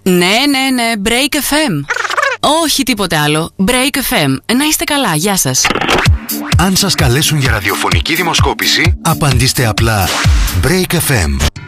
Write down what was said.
Ναι, Break FM. Όχι τίποτε άλλο. Break FM. Να είστε καλά, γεια σας. Αν σας καλέσουν για ραδιοφωνική δημοσκόπηση, απαντήστε απλά Break FM.